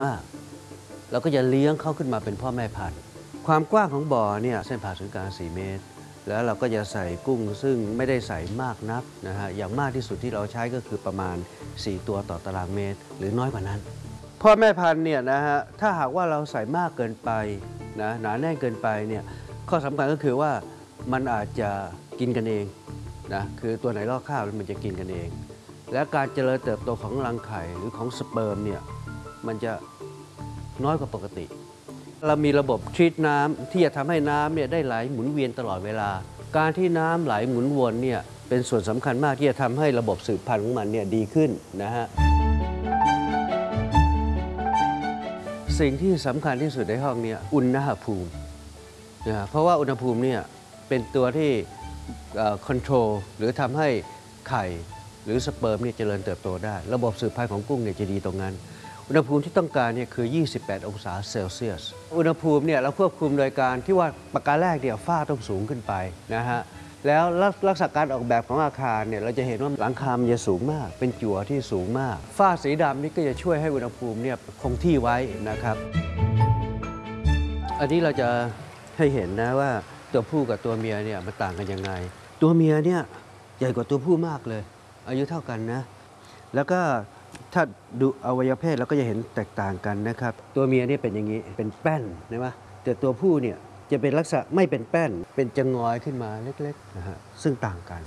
มากเราก็จะเลี้ยงเขาขึ้นมาเป็นพ่อแม่พันธุ์ความกว้างของบ่อเนี่ยเส้นผ่าศูนย์กลาง4 เมตรแล้วเราก็จะใส่กุ้งซึ่งไม่ได้ใส่มากนักนะฮะอย่างมากที่สุดที่เราใช้ก็คือประมาณ4 ตัวต่อตารางเมตรหรือน้อยกว่านั้นพ่อแม่พันธุ์เนี่ยนะฮะถ้าหากว่าเราใส่มากเกินไปนะหนาแน่นเกินไปเนี่ยข้อสำคัญก็คือว่ามันอาจจะกินกันเองนะคือตัวไหนลอกคราบแล้วมันจะกินกันเองและการเจริญเติบโตของรังไข่หรือของสเปิร์มเนี่ยมันจะน้อยกว่าปกติเรามีระบบทรีตน้ำที่จะทำให้น้ำเนี่ยได้ไหลหมุนเวียนตลอดเวลาการที่น้ำไหลหมุนวนเนี่ยเป็นส่วนสำคัญมากที่จะทำให้ระบบสืบพันธุ์ของมันเนี่ยดีขึ้นนะฮะสิ่งที่สำคัญที่สุดในห้องเนี่ยอุณหภูมินะเพราะว่าอุณหภูมิเนี่ยเป็นตัวที่คอนโทรลหรือทำให้ไข่หรือสเปิร์มเนี่ยเจริญเติบโตได้ระบบสืบพันธุ์ของกุ้งเนี่ยจะดีตรงนั้นอุณหภูมิที่ต้องการเนี่ยคือ28 องศาเซลเซียสอุณหภูมิเนี่ยเราควบคุมโดยการที่ว่าประการแรกเนี่ยฝ้าต้องสูงขึ้นไปนะฮะแล้วลักษณะการออกแบบของอาคารเนี่ยเราจะเห็นว่าหลังคามันจะสูงมากเป็นจั่วที่สูงมากฝ้าสีดำนี่ก็จะช่วยให้อุณหภูมิเนี่ยคงที่ไว้นะครับอันนี้เราจะให้เห็นนะว่าตัวผู้กับตัวเมียเนี่ยมันต่างกันยังไงตัวเมียเนี่ยใหญ่กว่าตัวผู้มากเลยอายุเท่ากันนะแล้วก็ถ้าดูอวัยวะเพศเราก็จะเห็นแตกต่างกันนะครับตัวเมียเนี่ยเป็นอย่างนี้เป็นแป้นใช่ไหมแต่ตัวผู้เนี่ยจะเป็นลักษณะไม่เป็นแป้นเป็นจะงอยขึ้นมาเล็กๆนะฮะซึ่งต่างกัน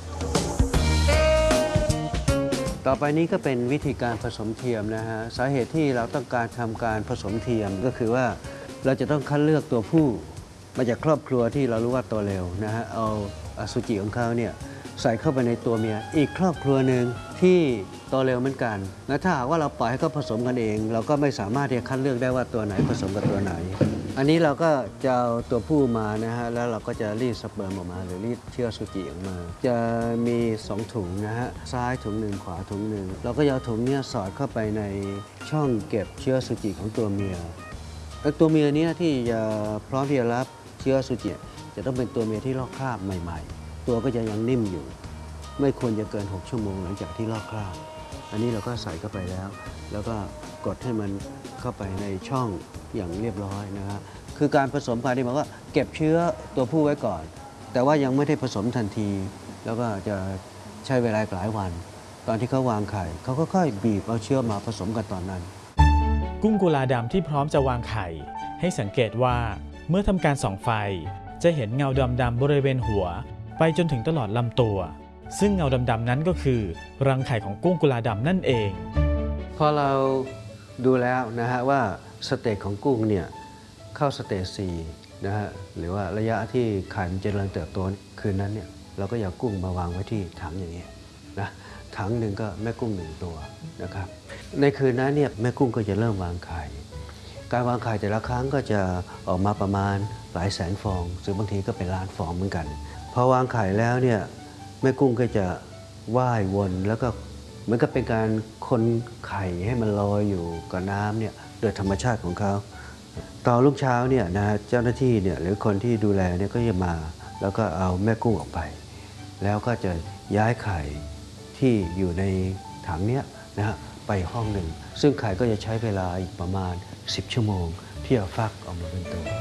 ต่อไปนี้ก็เป็นวิธีการผสมเทียมนะฮะสาเหตุที่เราต้องการทำการผสมเทียมก็คือว่าเราจะต้องคัดเลือกตัวผู้มาจากครอบครัวที่เรารู้ว่าโตเร็วนะฮะเอาอสุจิของเขาเนี่ยใส่เข้าไปในตัวเมียอีกครอบครัวหนึ่งที่โตเร็วเหมือนกันและถ้าหากว่าเราปล่อยให้เขาผสมกันเองเราก็ไม่สามารถที่จะคัดเลือกได้ว่าตัวไหนผสมกับตัวไหนอันนี้เราก็จะเอาตัวผู้มานะฮะแล้วเราก็จะรีดสเปิร์มออกมาหรือรีดเชื้ออสุจิออกมาจะมี2 ถุงนะฮะซ้ายถุงหนึ่งขวาถุงหนึ่งเราก็เอาถุงนี้สอดเข้าไปในช่องเก็บเชื้ออสุจิของตัวเมียตัวเมียนี้ที่จะพร้อมที่จะรับเชื้ออสุจิจะต้องเป็นตัวเมียที่ลอกคราบใหม่ๆตัวก็จะยังนิ่มอยู่ไม่ควรจะเกิน6 ชั่วโมงหลังจากที่ลอกคราบอันนี้เราก็ใส่เข้าไปแล้วก็กดให้มันเข้าไปในช่องอย่างเรียบร้อยนะฮะคือการผสมพันธุ์ที่บอกว่าเก็บเชื้อตัวผู้ไว้ก่อนแต่ว่ายังไม่ได้ผสมทันทีแล้วก็จะใช้เวลาหลายวันตอนที่เขาวางไข่เขาก็ค่อยบีบเอาเชื้อมาผสมกันตอนนั้นกุ้งกุลาดำที่พร้อมจะวางไข่ให้สังเกตว่าเมื่อทำการส่องไฟจะเห็นเงาดำๆบริเวณหัวไปจนถึงตลอดลำตัวซึ่งเงาดำๆนั้นก็คือรังไข่ของกุ้งกุลาดำนั่นเองพอเราดูแล้วนะฮะว่าสเตจของกุ้งเนี่ยเข้าสเตจ4นะฮะหรือว่าระยะที่ไข่มันเจริญเติบโตคืนนั้นเนี่ยเราก็เอากุ้งมาวางไว้ที่ถังอย่างนี้นะถังหนึ่งก็แม่กุ้ง1 ตัวนะครับในคืนนั้นเนี่ยแม่กุ้งก็จะเริ่มวางไข่การวางไข่แต่ละครั้งก็จะออกมาประมาณหลายแสนฟองหรือบางทีก็เป็นล้านฟองเหมือนกันพอวางไข่แล้วเนี่ยแม่กุ้งก็จะว่ายวนแล้วก็เหมือนกับเป็นการคนไข่ให้มันลอยอยู่กับน้ำเนี่ยโดยธรรมชาติของเขาตอนรุ่งเช้าเนี่ยนะเจ้าหน้าที่เนี่ยหรือคนที่ดูแลเนี่ยก็จะมาแล้วก็เอาแม่กุ้งออกไปแล้วก็จะย้ายไข่ที่อยู่ในถังเนี้ยนะฮะไปห้องหนึ่งซึ่งไข่ก็จะใช้เวลาอีกประมาณ10 ชั่วโมงที่จะฟักออกมาเป็นตัว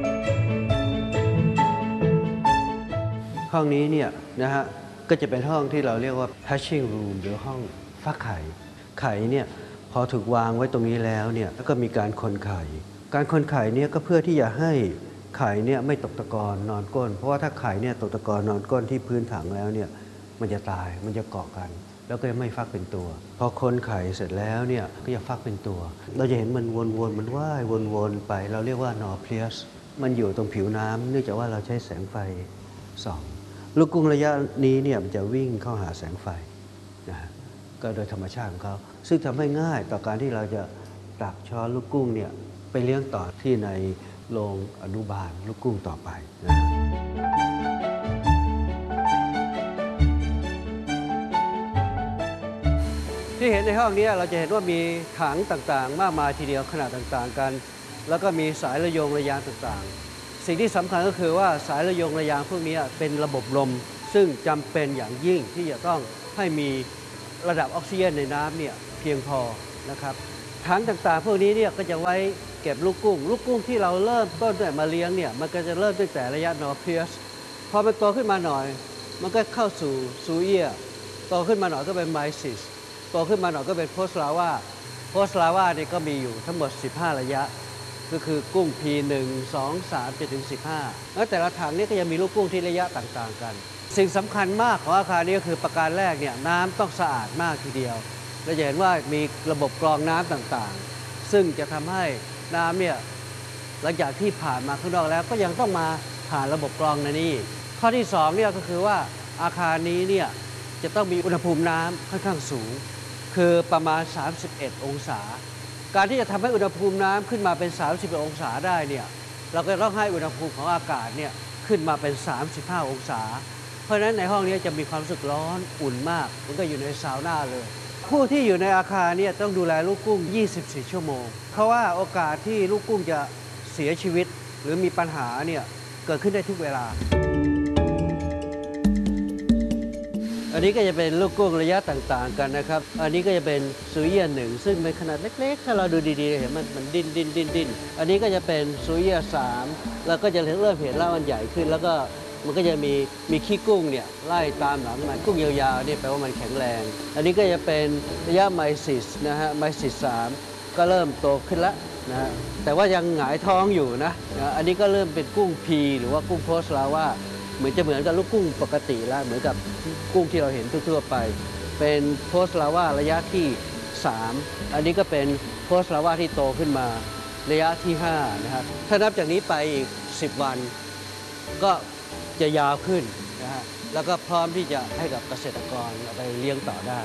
ห้องนี้เนี่ยนะฮะก็จะเป็นห้องที่เราเรียกว่า hatching room หรือห้องฟักไข่ไข่เนี่ยพอถูกวางไว้ตรงนี้แล้วเนี่ยก็มีการคนไข่การคนไข่เนี่ยก็เพื่อที่จะให้ไข่เนี่ยไม่ตกตะกอนนอนก้นเพราะว่าถ้าไข่เนี่ยตกตะกอนนอนก้นที่พื้นถังแล้วเนี่ยมันจะตายมันจะเกาะกันแล้วก็ไม่ฟักเป็นตัวพอคนไข่เสร็จแล้วเนี่ยก็จะฟักเป็นตัวเราจะเห็นมันวนๆมันว่ายวนๆไปเราเรียกว่านอร์เพลียสมันอยู่ตรงผิวน้ำเนื่องจากว่าเราใช้แสงไฟส่องลูกกุ้งระยะนี้เนี่ยมันจะวิ่งเข้าหาแสงไฟนะฮะก็โดยธรรมชาติของเขาซึ่งทำให้ง่ายต่อการที่เราจะตักช้อนลูกกุ้งเนี่ยไปเลี้ยงต่อที่ในโรงอนุบาลลูกกุ้งต่อไปนะที่เห็นในห้องนี้เราจะเห็นว่ามีถังต่างๆมากมายทีเดียวขนาดต่างๆกันแล้วก็มีสายระโยงระยางต่างๆสิ่งที่สำคัญก็คือว่าสายระโยงระยางพวกนี้เป็นระบบลมซึ่งจำเป็นอย่างยิ่งที่จะต้องให้มีระดับออกซิเจนในน้ำเนี่ยเพียงพอนะครับถังต่างๆพวกนี้เนี่ยก็จะไว้เก็บลูกกุ้งที่เราเริ่มต้นด้วยมาเลี้ยงเนี่ยมันก็จะเริ่มตั้งแต่ระยะนอร์เพียสพอมันโตขึ้นมาหน่อยมันก็เข้าสู่ซูเอียโตขึ้นมาหน่อยก็เป็นไมซิสโตขึ้นมาหน่อยก็เป็นโพสลาวาเนี่ยก็มีอยู่ทั้งหมด15ระยะก็คือกุ้ง P1 2 3จนถึง15แล้วแต่ละถังนี่ก็ยังมีลูกกุ้งที่ระยะต่างๆกันสิ่งสำคัญมากของอาคารนี้ก็คือประการแรกเนี่ยน้ำต้องสะอาดมากทีเดียวเราจะเห็นว่ามีระบบกรองน้ำต่างๆซึ่งจะทำให้น้ำเนี่ยหลังจากที่ผ่านมาข้างนอกแล้วก็ยังต้องมาผ่านระบบกรองในนี้ข้อที่2เนี่ยก็คือว่าอาคารนี้เนี่ยจะต้องมีอุณหภูมิน้ำค่อนข้างสูงคือประมาณ31องศาการที่จะทำให้อุณหภูมิน้ำขึ้นมาเป็น31องศาได้เนี่ยเราก็ต้องให้อุณหภูมิของอากาศเนี่ยขึ้นมาเป็น35องศาเพราะฉะนั้นในห้องนี้จะมีความรู้สึกร้อนอุ่นมากมันก็อยู่ในซาวน่าเลยผู้ที่อยู่ในอาคารเนี่ยต้องดูแลลูกกุ้ง24ชั่วโมงเพราะว่าโอกาสที่ลูกกุ้งจะเสียชีวิตหรือมีปัญหาเนี่ยเกิดขึ้นได้ทุกเวลาอันนี้ก็จะเป็นลูกกุ้งระยะต่างๆกันนะครับอันนี้ก็จะเป็นซูเอียน1ซึ่งเป็นขนาดเล็กๆถ้าเราดูดีๆเห็นมันดิ้นอันนี้ก็จะเป็นซูเอีย3แล้วก็จะเริ่มเห็นแล้วมันใหญ่ขึ้นแล้วก็มันก็จะมีขี้กุ้งเนี่ยไล่ตามหลังมันกุ้งยาวๆนี่แปลว่ามันแข็งแรงอันนี้ก็จะเป็นระยะไมซิสนะฮะไมซิส3ก็เริ่มโตขึ้นแล้วนะแต่ว่ายังหงายท้องอยู่นะอันนี้ก็เริ่มเป็นกุ้งพีหรือว่ากุ้งโพสลาวาเหมือนกับลูกกุ้งปกติแล้วเหมือนกับกุ้งที่เราเห็นทั่วๆไปเป็นโพสลาวาระยะที่3อันนี้ก็เป็นโพสลาวาที่โตขึ้นมาระยะที่5นะครับถ้านับจากนี้ไปอีก10วันก็จะยาวขึ้นนะฮะแล้วก็พร้อมที่จะให้กับเกษตรกรเอาไปเลี้ยงต่อได้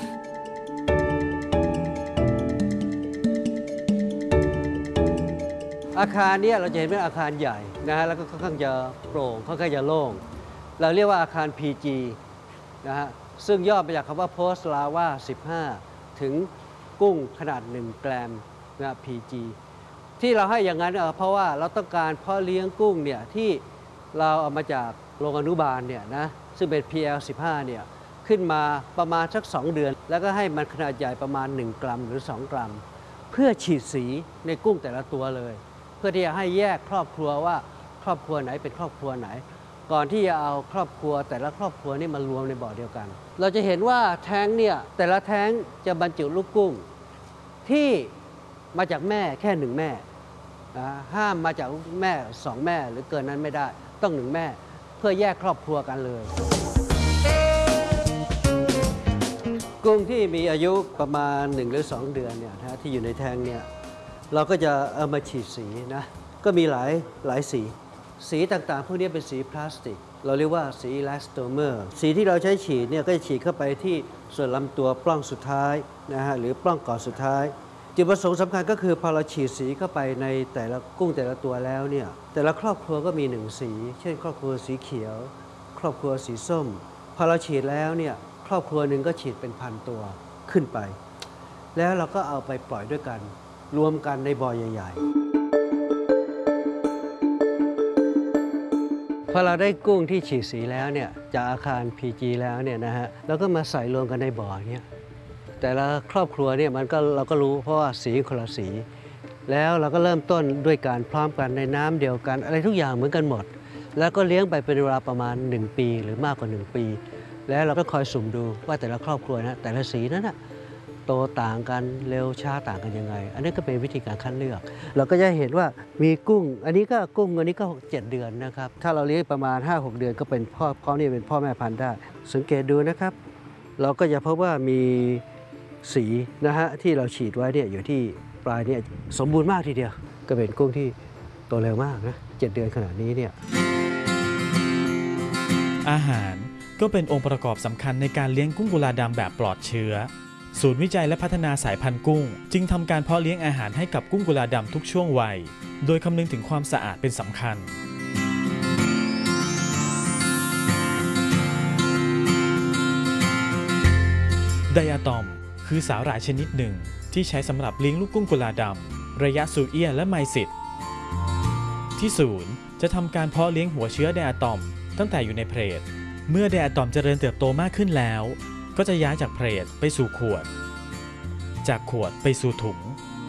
อาคารนี้เราจะเห็นเป็นอาคารใหญ่นะฮะแล้วก็ค่อนข้างจะโปร่งค่อนข้างจะโล่งเราเรียกว่าอาคาร PG นะฮะซึ่งย่อมาจากคำว่า Post Lava 15 ถึงกุ้งขนาด1 กรัมนะ PG ที่เราให้อย่างนั้นเพราะว่าเราต้องการเพาะเลี้ยงกุ้งเนี่ยที่เราเอามาจากโรงอนุบาลเนี่ยนะซึ่งเป็น PL 15เนี่ยขึ้นมาประมาณสัก2 เดือนแล้วก็ให้มันขนาดใหญ่ประมาณ1 กรัมหรือ2 กรัมเพื่อฉีดสีในกุ้งแต่ละตัวเลยเพื่อที่จะให้แยกครอบครัวว่าครอบครัวไหนเป็นครอบครัวไหนก่อนที่จะเอาครอบครัวแต่ละครอบครัวนี่มารวมในบ่อเดียวกันเราจะเห็นว่าแท้งเนี่ยแต่ละแท้งจะบรรจุลูกกุ้งที่มาจากแม่แค่1 แม่ห้ามมาจากแม่2 แม่หรือเกินนั้นไม่ได้ต้อง1 แม่เพื่อแยกครอบครัวกันเลยกุ้งที่มีอายุประมาณ1 หรือ 2 เดือนเนี่ยที่อยู่ในแท้งเนี่ยเราก็จะเอามาฉีดสีนะก็มีหลายสีต่างๆพวกนี้เป็นสีพลาสติกเราเรียกว่าสีอิลาสโตเมอร์สีที่เราใช้ฉีดเนี่ยก็จะฉีดเข้าไปที่ส่วนลำตัวปล้องสุดท้ายนะฮะหรือปล้องก่อนสุดท้ายจุดประสงค์สำคัญก็คือพอเราฉีดสีเข้าไปในแต่ละกุ้งแต่ละตัวแล้วเนี่ยแต่ละครอบครัวก็มี1 สีเช่นครอบครัวสีเขียวครอบครัวสีส้มพอเราฉีดแล้วเนี่ยครอบครัวหนึ่งก็ฉีดเป็น1,000 ตัวขึ้นไปแล้วเราก็เอาไปปล่อยด้วยกันรวมกันในบ่อใหญ่ๆพอเราได้กุ้งที่ฉีดสีแล้วเนี่ยจากอาคาร PG แล้วเนี่ยนะฮะเราก็มาใส่รวมกันในบ่อเนี่ยแต่ละครอบครัวเนี่ยเราก็รู้เพราะว่าสีคนละสีแล้วเราก็เริ่มต้นด้วยการพร้อมกันในน้ำเดียวกันอะไรทุกอย่างเหมือนกันหมดแล้วก็เลี้ยงไปเป็นเวลาประมาณ1 ปีหรือมากกว่า1 ปีแล้วเราก็คอยสุ่มดูว่าแต่ละครอบครัวนะแต่ละสีนั้นนะโตต่างกันเร็วช้าต่างกันยังไงอันนี้ก็เป็นวิธีการคัดเลือกเราก็จะเห็นว่ามีกุ้งอันนี้ก็7 เดือนนะครับถ้าเราเลี้ยงประมาณ 5-6 เดือนก็เป็นพ่อนี่เป็นพ่อแม่พันธุ์ได้สังเกตดูนะครับเราก็จะพบว่ามีสีนะฮะที่เราฉีดไว้เนี่ยอยู่ที่ปลายเนี่ยสมบูรณ์มากทีเดียวก็เป็นกุ้งที่โตเร็วมากนะ7 เดือนขนาดนี้เนี่ยอาหารก็เป็นองค์ประกอบสำคัญในการเลี้ยงกุ้งกุลาดำแบบปลอดเชื้อศูนย์วิจัยและพัฒนาสายพันธุ์กุ้งจึงทำการเพาะเลี้ยงอาหารให้กับกุ้งกุลาดำทุกช่วงวัยโดยคำนึงถึงความสะอาดเป็นสำคัญไดอะตอมคือสาหร่ายชนิดหนึ่งที่ใช้สำหรับเลี้ยงลูกกุ้งกุลาดำระยะซูเอียและไมซิสที่ศูนย์จะทำการเพาะเลี้ยงหัวเชื้อไดอะตอมตั้งแต่อยู่ในเพลทเมื่อไดอะตอมเจริญเติบโตมากขึ้นแล้วก็จะย้ายจากเพลทไปสู่ขวดจากขวดไปสู่ถุง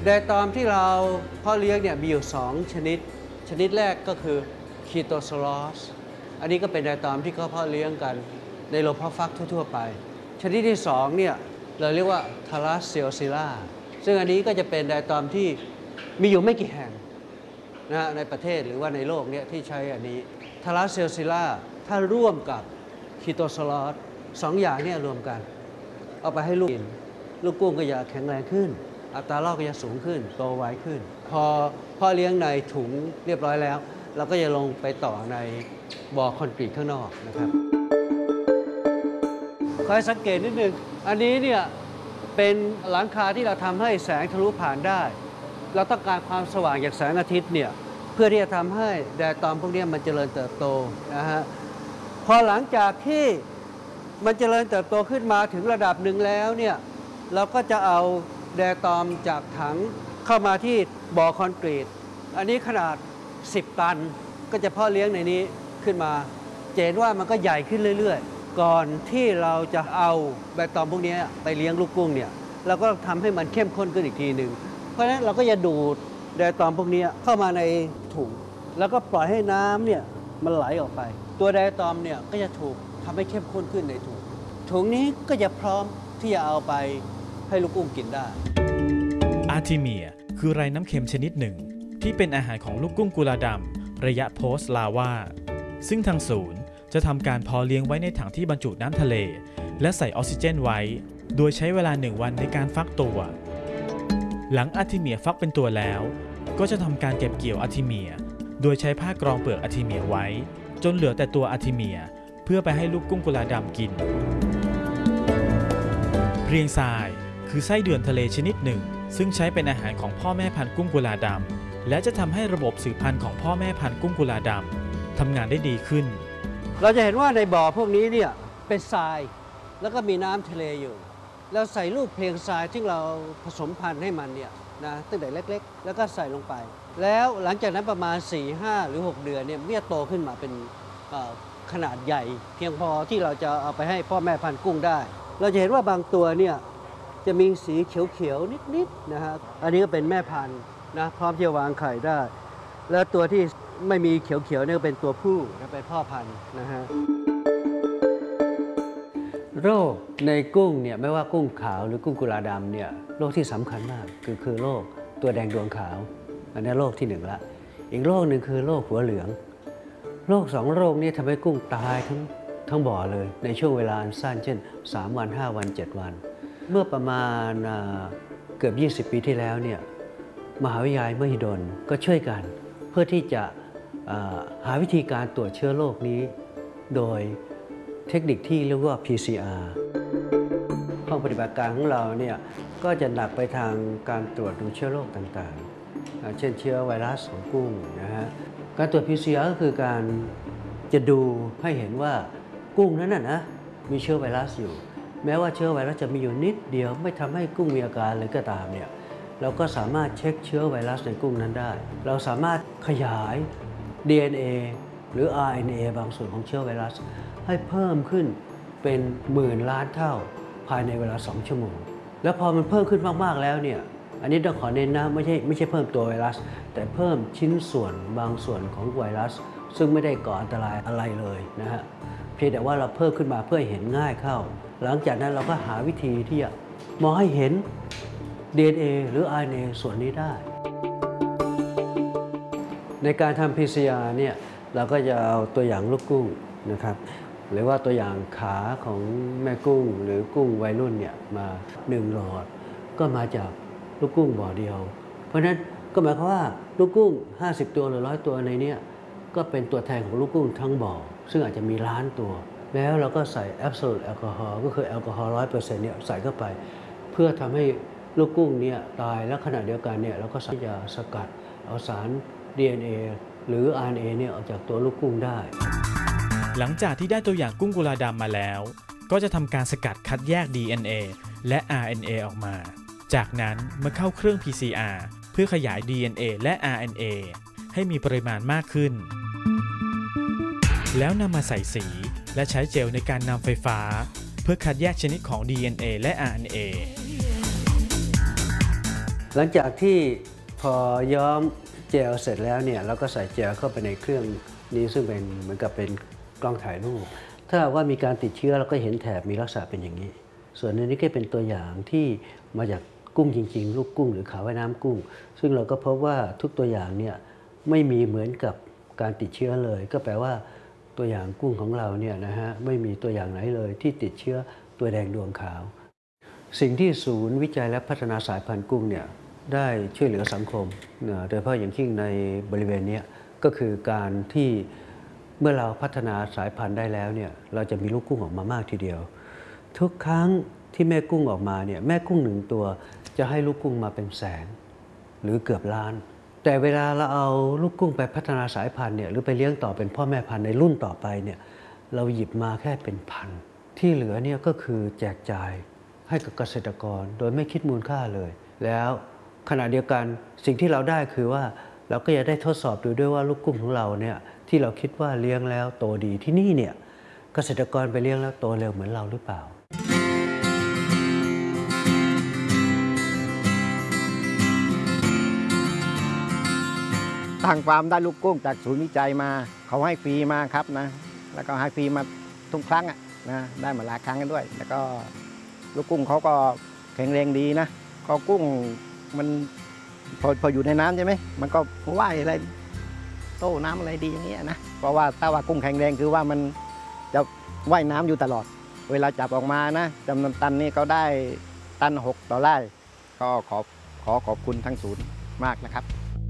ไดอะตอมที่เราเพาะเลี้ยงเนี่ยมีอยู่2ชนิดชนิดแรกก็คือคีโตซอลอสอันนี้ก็เป็นไดอะตอมที่เขาเพาะเลี้ยงกันในโรงเพาะฟักทั่วๆไปชนิดที่2เนี่ยเราเรียกว่าทาราสเซลซิล่าซึ่งอันนี้ก็จะเป็นไดอะตอมที่มีอยู่ไม่กี่แห่งนะในประเทศหรือว่าในโลกเนี่ยที่ใช้อันนี้ทาราสเซลซิล่าถ้าร่วมกับคีโตซอลอส2อย่างเนี่ยรวมกันเอาไปให้ลูกกินลูกกุ้งก็จะแข็งแรงขึ้นอัตรารอดก็จะสูงขึ้นโตไวขึ้นพอพ่อเลี้ยงในถุงเรียบร้อยแล้วเราก็จะลงไปต่อในบ่อคอนกรีตข้างนอกนะครับคอยสังเกตนิดนึงอันนี้เนี่ยเป็นหลังคาที่เราทำให้แสงทะลุผ่านได้เราต้องการความสว่างจากแสงอาทิตย์เนี่ยเพื่อที่จะทำให้ไดอะตอมพวกนี้มันเจริญเติบโตนะฮะพอหลังจากที่มันเจริญเติบโตขึ้นมาถึงระดับหนึ่งแล้วเนี่ยเราก็จะเอาไดอะตอมจากถังเข้ามาที่บ่อคอนกรีตอันนี้ขนาด10 ตันก็จะเพาะเลี้ยงในนี้ขึ้นมาเห็นว่ามันก็ใหญ่ขึ้นเรื่อยๆก่อนที่เราจะเอาไดอะตอมพวกนี้ไปเลี้ยงลูกกุ้งเนี่ยเราก็ทำให้มันเข้มข้นขึ้นอีกทีหนึ่งเพราะฉะนั้นเราก็จะดูดไดอะตอมพวกนี้เข้ามาในถุงแล้วก็ปล่อยให้น้ำเนี่ยมันไหลออกไปตัวไดอะตอมเนี่ยก็จะถูกทำให้เข้มข้นขึ้นในถุงนี้ก็จะพร้อมที่จะเอาไปให้ลูกกุ้งกินได้อาร์ทิเมียคือไรน้ำเค็มชนิดหนึ่งที่เป็นอาหารของลูกกุ้งกุลาดำระยะโพสต์ลาวาซึ่งทางศูนย์จะทำการเพาะเลี้ยงไว้ในถังที่บรรจุน้ำทะเลและใส่ออกซิเจนไว้โดยใช้เวลา1 วันในการฟักตัวหลังอาร์ทิเมียฟักเป็นตัวแล้วก็จะทำการเก็บเกี่ยวอาร์ทิเมียโดยใช้ผ้ากรองเปลือกอาร์ทิเมียไว้จนเหลือแต่ตัวอาร์ทิเมียเพื่อไปให้ลูกกุ้งกุลาดำกินเพรียงทรายคือไส้เดือนทะเลชนิดหนึ่งซึ่งใช้เป็นอาหารของพ่อแม่พันธุ์กุ้งกุลาดำและจะทำให้ระบบสืบพันธุ์ของพ่อแม่พันธุ์กุ้งกุลาดำทำงานได้ดีขึ้นเราจะเห็นว่าในบ่อพวกนี้เนี่ยเป็นทรายแล้วก็มีน้ำทะเลอยู่เราใส่ลูกเพลียงทรายที่เราผสมพันธุ์ให้มันเนี่ยนะตั้งแต่เล็กๆแล้วก็ใส่ลงไปแล้วหลังจากนั้นประมาณ 4-5 หรือ 6 เดือนเนี่ยเมื่อโตขึ้นมาเป็นขนาดใหญ่เพียงพอที่เราจะเอาไปให้พ่อแม่พันธุ์กุ้งได้เราจะเห็นว่าบางตัวเนี่ยจะมีสีเขียวๆนิดๆนะฮะอันนี้ก็เป็นแม่พันธุ์นะพร้อมที่จะวางไข่ได้แล้วตัวที่ไม่มีเขียวๆเนี่ยเป็นตัวผู้นะเป็นพ่อพันธุ์นะฮะโรคในกุ้งเนี่ยไม่ว่ากุ้งขาวหรือกุ้งกุลาดำเนี่ยโรคที่สำคัญมากคือโรคตัวแดงดวงขาวอันนี้โรคที่1ละอีกโรคหนึ่งคือโรคหัวเหลืองโรค2 โรคนี้ทำให้กุ้งตายทั้งบ่อเลยในช่วงเวลาสั้นเช่น3 วัน 5 วัน 7 วันเมื่อประมาณเกือบ20 ปีที่แล้วเนี่ยมหาวิทยาลัยมหิดลก็ช่วยกันเพื่อที่จะหาวิธีการตรวจเชื้อโรคนี้โดยเทคนิคที่เรียกว่า PCR ห้องปฏิบัติการของเราเนี่ยก็จะหนักไปทางการตรวจดูเชื้อโรคต่างๆเช่นเชื้อไวรัสของกุ้งนะฮะการตรวจ PCR ก็คือการจะดูให้เห็นว่ากุ้งนั้นนะมีเชื้อไวรัสอยู่แม้ว่าเชื้อไวรัสจะมีอยู่นิดเดียวไม่ทำให้กุ้งมีอาการเลยก็ตามเนี่ยเราก็สามารถเช็คเชื้อไวรัสในกุ้งนั้นได้เราสามารถขยาย DNA หรือ RNA บางส่วนของเชื้อไวรัสให้เพิ่มขึ้นเป็นหมื่นล้านเท่าภายในเวลา2 ชั่วโมงแล้วพอมันเพิ่มขึ้นมากๆแล้วเนี่ยอันนี้ต้องขอเน้นนะไม่ใช่เพิ่มตัวไวรัสแต่เพิ่มชิ้นส่วนบางส่วนของไวรัสซึ่งไม่ได้ก่ออันตรายอะไรเลยนะฮะเพียงแต่ว่าเราเพิ่มขึ้นมาเพื่อเห็นง่ายเข้าหลังจากนั้นเราก็หาวิธีที่จะมองให้เห็น DNA หรือ RNA ส่วนนี้ได้ในการทำ PCR เนี่ยเราก็จะเอาตัวอย่างลูกกุ้งนะครับหรือว่าตัวอย่างขาของแม่กุ้งหรือกุ้งวัยรุ่นเนี่ยมา1 หลอดก็มาจากลูกกุ้งบ่อเดียวเพราะฉะนั้นก็หมายความว่าลูกกุ้ง50 ตัวหรือ100 ตัวในนี้ก็เป็นตัวแทนของลูกกุ้งทั้งบ่อซึ่งอาจจะมีล้านตัวแล้วเราก็ใส่ Absolute Alcohol ก็คือแอลกอฮอล์ 100% เนี่ยใส่เข้าไปเพื่อทำให้ลูกกุ้งเนี่ยตายแล้วขณะเดียวกันเนี่ยเราก็สามารถจะสกัดเอาสาร DNA หรือ RNA เนี่ยออกจากตัวลูกกุ้งได้หลังจากที่ได้ตัวอย่างกุ้งกุลาดำมาแล้วก็จะทำการสกัดคัดแยก DNA และ RNA ออกมาจากนั้นมาเข้าเครื่อง PCR เพื่อขยาย DNA และ RNA ให้มีปริมาณมากขึ้นแล้วนำมาใส่สีและใช้เจลในการนำไฟฟ้าเพื่อคัดแยกชนิดของ DNA และ RNA หลังจากที่พอย้อมเจลเสร็จแล้วเนี่ยเราก็ใส่เจลเข้าไปในเครื่องนี้ซึ่งเป็นเหมือนกับเป็นกล้องถ่ายรูปถ้าว่ามีการติดเชื้อเราก็เห็นแถบมีลักษณะเป็นอย่างนี้ส่วนอันนี้ก็เป็นตัวอย่างที่มาจากกุ้งจริงๆลูกกุ้งหรือขาว่ายน้ำกุ้งซึ่งเราก็พบว่าทุกตัวอย่างเนี่ยไม่มีเหมือนกับการติดเชื้อเลยก็แปลว่าตัวอย่างกุ้งของเราเนี่ยนะฮะไม่มีตัวอย่างไหนเลยที่ติดเชื้อตัวแดงดวงขาวสิ่งที่ศูนย์วิจัยและพัฒนาสายพันธุ์กุ้งเนี่ยได้ช่วยเหลือสังคมโดยเฉพาะอย่างยิ่งในบริเวณนี้ก็คือการที่เมื่อเราพัฒนาสายพันธุ์ได้แล้วเนี่ยเราจะมีลูกกุ้งออกมามากทีเดียวทุกครั้งที่แม่กุ้งออกมาเนี่ยแม่กุ้งหนึ่งตัวจะให้ลูกกุ้งมาเป็นแสนหรือเกือบล้านแต่เวลาเราเอาลูกกุ้งไปพัฒนาสายพันธุ์เนี่ยหรือไปเลี้ยงต่อเป็นพ่อแม่พันธุ์ในรุ่นต่อไปเนี่ยเราหยิบมาแค่เป็นพันที่เหลือเนี่ยก็คือแจกจ่ายให้กับเกษตรกรโดยไม่คิดมูลค่าเลยแล้วขณะเดียวกันสิ่งที่เราได้คือว่าเราก็จะได้ทดสอบดูด้วยว่าลูกกุ้งของเราเนี่ยที่เราคิดว่าเลี้ยงแล้วโตดีที่นี่เนี่ยเกษตรกรไปเลี้ยงแล้วโตเร็วเหมือนเราหรือเปล่าทางฟาร์มได้ลูกกุ้งจากศูนย์วิจัยมาเขาให้ฟรีมาครับนะแล้วก็ให้ฟรีมาทุกครั้งนะได้มาหลายครั้งกันด้วยแล้วก็ลูกกุ้งเขาก็แข็งแรงดีนะก็กุ้งมันพออยู่ในน้ำใช่ไหมมันก็ว่ายอะไรโต้น้ำอะไรดีอย่างเงี้ยนะเพราะว่าถ้าว่ากุ้งแข็งแรงคือว่ามันจะว่ายน้ำอยู่ตลอดเวลาจับออกมานะจำนวนตันนี่ก็ได้ตัน6ต่อไร่ก็ขอบคุณทั้งศูนย์มากนะครับ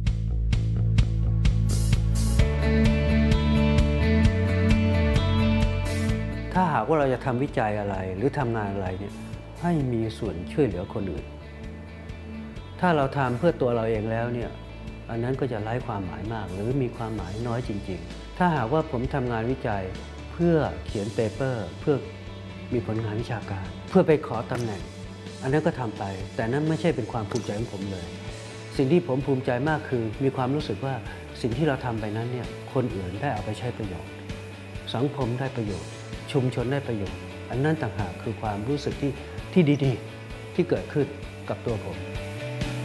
ถ้าหากว่าเราจะทำวิจัยอะไรหรือทำงานอะไรเนี่ยให้มีส่วนช่วยเหลือคนอื่นถ้าเราทำเพื่อตัวเราเองแล้วเนี่ยอันนั้นก็จะไร้ความหมายมากหรือมีความหมายน้อยจริงๆถ้าหากว่าผมทำงานวิจัยเพื่อเขียนเปเปอร์เพื่อมีผลงานวิชาการเพื่อไปขอตำแหน่งอันนั้นก็ทำไปแต่นั้นไม่ใช่เป็นความภูมิใจของผมเลยสิ่งที่ผมภูมิใจมากคือมีความรู้สึกว่าสิ่งที่เราทำไปนั้นเนี่ยคนอื่นได้เอาไปใช้ประโยชน์สังคมได้ประโยชน์ชุมชนได้ประโยชน์อันนั้นต่างหากคือความรู้สึกที่ดีๆที่เกิดขึ้นกับตัวผม